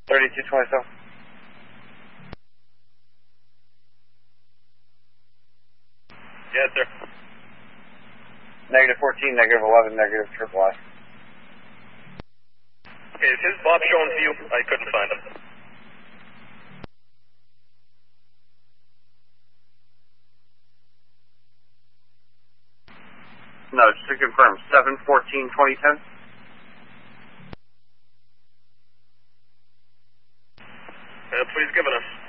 3227. Yes, sir. Negative 14, negative 11, negative triple I. Okay, is his Bob showing for you? I couldn't find him. No, just to confirm, 7/14/2010. Please give it us.